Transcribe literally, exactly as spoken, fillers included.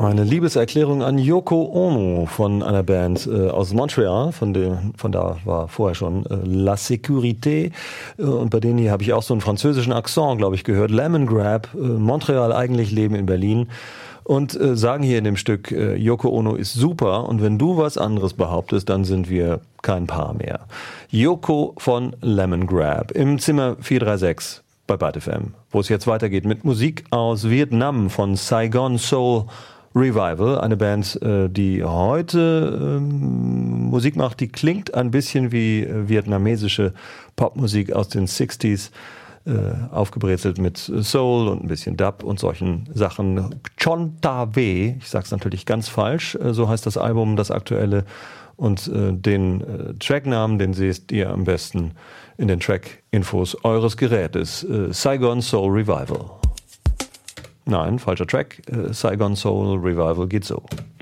Eine Liebeserklärung an Yoko Ono von einer Band äh, aus Montreal, von, der, von da war vorher schon äh, La Sécurité. Äh, und bei denen hier habe ich auch so einen französischen Akzent, glaube ich, gehört. Lemongrab, äh, Montreal, eigentlich leben in Berlin. Und äh, sagen hier in dem Stück, äh, Yoko Ono ist super und wenn du was anderes behauptest, dann sind wir kein Paar mehr. Yoko von Lemongrab im Zimmer vier drei sechs bei Byte F M, wo es jetzt weitergeht mit Musik aus Vietnam von Saigon Soul Revival, eine Band, die heute ähm, Musik macht, die klingt ein bisschen wie äh, vietnamesische Popmusik aus den sechziger, äh, aufgebrezelt mit Soul und ein bisschen Dub und solchen Sachen. Chon Ta We, ich sag's natürlich ganz falsch, äh, so heißt das Album, das aktuelle, und äh, den äh, Tracknamen, den seht ihr am besten in den Track-Infos eures Gerätes. Äh, Saigon Soul Revival. Nein, falscher Track. Äh, Saigon Soul Revival geht so.